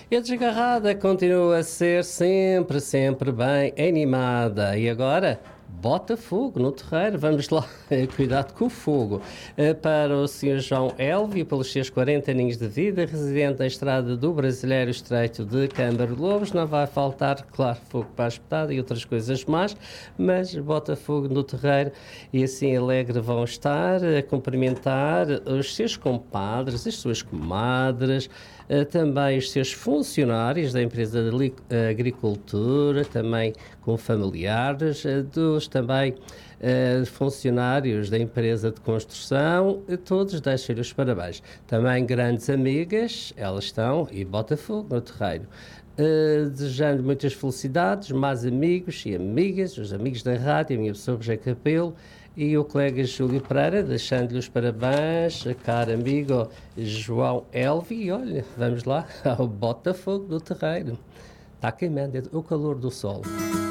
E a desgarrada continua a ser sempre, sempre bem animada. E agora, bota fogo no terreiro. Vamos lá, cuidado com o fogo. Para o Sr. João Elvio, pelos seus 40 aninhos de vida, residente na estrada do Brasileiro Estreito de Câmara de Lobos, não vai faltar, claro, fogo para a espetada e outras coisas más, mas bota fogo no terreiro e assim alegre vão estar a cumprimentar os seus compadres, as suas comadres, também os seus funcionários da empresa de agricultura, também com familiares, dos também funcionários da empresa de construção, todos deixam-lhe os parabéns. Também grandes amigas, elas estão, e bota fogo no terreiro. Desejando muitas felicidades, mais amigos e amigas, os amigos da rádio, a minha pessoa José Capelo e o colega Júlio Pereira, deixando-lhe os parabéns, a caro amigo João Elvi. E olha, vamos lá ao bota fogo do terreiro. Está queimando o calor do sol.